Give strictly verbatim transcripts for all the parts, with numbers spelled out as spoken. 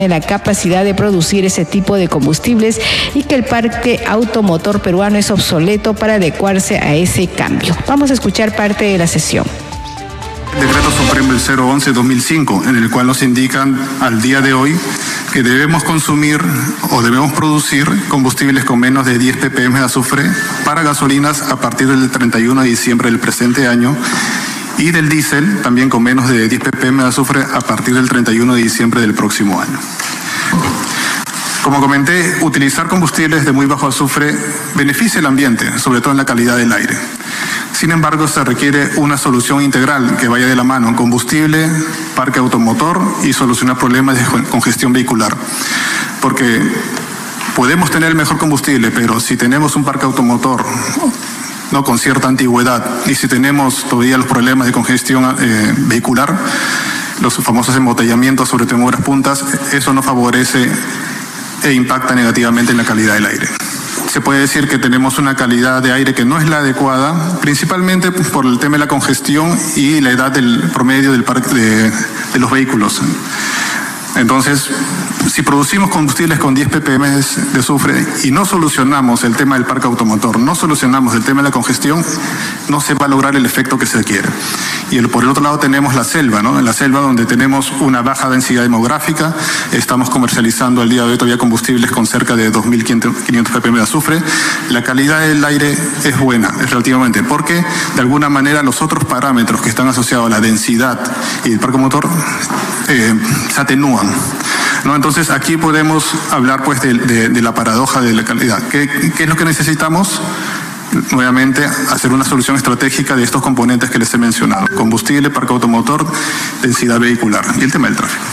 la capacidad de producir ese tipo de combustibles y que el parque automotor peruano es obsoleto para adecuarse a ese cambio. Vamos a escuchar parte de la sesión. El decreto supremo el cero once dos mil cinco, en el cual nos indican al día de hoy que debemos consumir o debemos producir combustibles con menos de diez ppm de azufre para gasolinas a partir del treinta y uno de diciembre del presente año, y del diésel también con menos de diez ppm de azufre a partir del treinta y uno de diciembre del próximo año. Como comenté, utilizar combustibles de muy bajo azufre beneficia el ambiente, sobre todo en la calidad del aire. Sin embargo, se requiere una solución integral que vaya de la mano: combustible, parque automotor y solucionar problemas de congestión vehicular. Porque podemos tener el mejor combustible, pero si tenemos un parque automotor no con cierta antigüedad y si tenemos todavía los problemas de congestión eh, vehicular, los famosos embotellamientos, sobre todo en horas puntas, eso no favorece e impacta negativamente en la calidad del aire. Se puede decir que tenemos una calidad de aire que no es la adecuada, principalmente por el tema de la congestión y la edad del promedio del parque de, de los vehículos. Entonces, si producimos combustibles con diez ppm de azufre y no solucionamos el tema del parque automotor, no solucionamos el tema de la congestión, no se va a lograr el efecto que se quiere. Y el, por el otro lado tenemos la selva, ¿no? En la selva, donde tenemos una baja densidad demográfica, estamos comercializando al día de hoy todavía combustibles con cerca de dos mil quinientos ppm de azufre. La calidad del aire es buena, es relativamente, porque de alguna manera los otros parámetros que están asociados a la densidad y el parque motor eh, se atenúan, ¿no? Entonces aquí podemos hablar pues de, de, de la paradoja de la calidad. ¿Qué, qué es lo que necesitamos? Nuevamente, hacer una solución estratégica de estos componentes que les he mencionado: combustible, parque automotor, densidad vehicular y el tema del tráfico.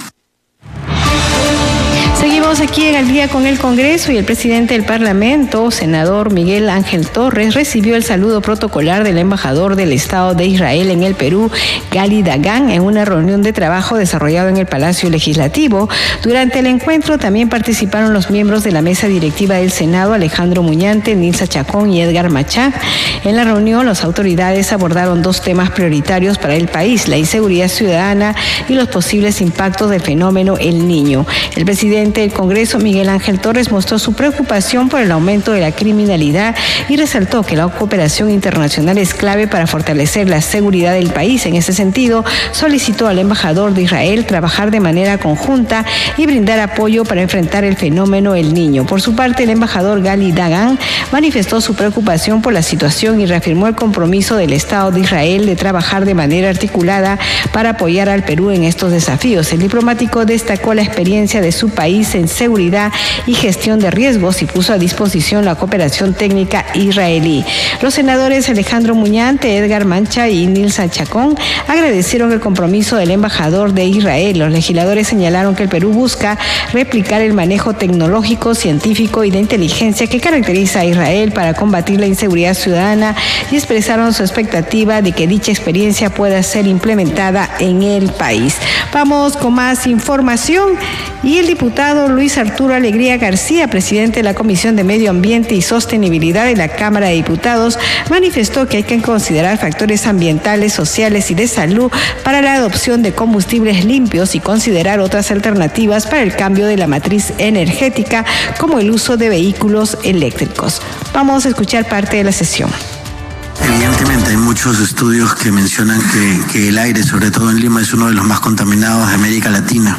Seguimos aquí en Al Día con el Congreso, y el presidente del Parlamento, senador Miguel Ángel Torres, recibió el saludo protocolar del embajador del Estado de Israel en el Perú, Gali Dagan, en una reunión de trabajo desarrollado en el Palacio Legislativo. Durante el encuentro también participaron los miembros de la mesa directiva del Senado, Alejandro Muñante, Nilsa Chacón y Edgar Machá. En la reunión, las autoridades abordaron dos temas prioritarios para el país: la inseguridad ciudadana y los posibles impactos del fenómeno El Niño. El presidente del Congreso, Miguel Ángel Torres, mostró su preocupación por el aumento de la criminalidad y resaltó que la cooperación internacional es clave para fortalecer la seguridad del país. En ese sentido, solicitó al embajador de Israel trabajar de manera conjunta y brindar apoyo para enfrentar el fenómeno El Niño. Por su parte, el embajador Gali Dagan manifestó su preocupación por la situación y reafirmó el compromiso del Estado de Israel de trabajar de manera articulada para apoyar al Perú en estos desafíos. El diplomático destacó la experiencia de su país en seguridad y gestión de riesgos y puso a disposición la cooperación técnica israelí. Los senadores Alejandro Muñante, Edgar Mancha y Nilsa Chacón agradecieron el compromiso del embajador de Israel. Los legisladores señalaron que el Perú busca replicar el manejo tecnológico, científico y de inteligencia que caracteriza a Israel para combatir la inseguridad ciudadana, y expresaron su expectativa de que dicha experiencia pueda ser implementada en el país. Vamos con más información. Y el diputado Luis Arturo Alegría García, presidente de la Comisión de Medio Ambiente y Sostenibilidad de la Cámara de Diputados, manifestó que hay que considerar factores ambientales, sociales y de salud para la adopción de combustibles limpios y considerar otras alternativas para el cambio de la matriz energética, como el uso de vehículos eléctricos. Vamos a escuchar parte de la sesión. Evidentemente hay muchos estudios que mencionan que, que el aire, sobre todo en Lima, es uno de los más contaminados de América Latina.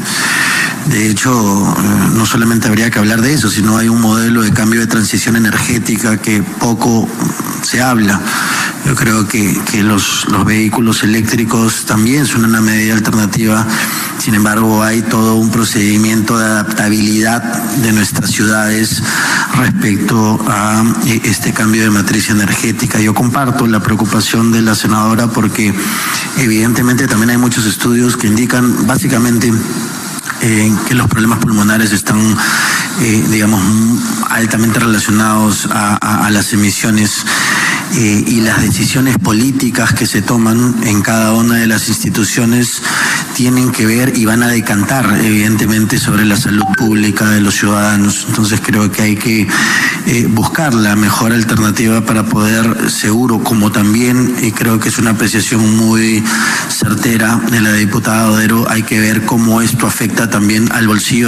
De hecho, no solamente habría que hablar de eso, sino hay un modelo de cambio de transición energética que poco se habla. Yo creo que, que los, los vehículos eléctricos también son una medida alternativa. Sin embargo, hay todo un procedimiento de adaptabilidad de nuestras ciudades respecto a este cambio de matriz energética. Yo comparto la preocupación de la senadora porque evidentemente también hay muchos estudios que indican básicamente Eh, que los problemas pulmonares están, eh, digamos, altamente relacionados a, a, a las emisiones eh, y las decisiones políticas que se toman en cada una de las instituciones tienen que ver y van a decantar evidentemente sobre la salud pública de los ciudadanos. Entonces creo que hay que eh, buscar la mejor alternativa para poder, seguro, como también eh, creo que es una apreciación muy certera de la diputada Odero, hay que ver cómo esto afecta también al bolsillo